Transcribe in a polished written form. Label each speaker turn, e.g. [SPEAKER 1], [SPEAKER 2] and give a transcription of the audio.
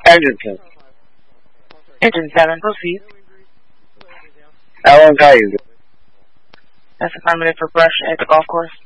[SPEAKER 1] Engine 10.
[SPEAKER 2] Engine 7, proceed.
[SPEAKER 1] Alan Cayuga.
[SPEAKER 2] That's affirmative for brush at the golf course.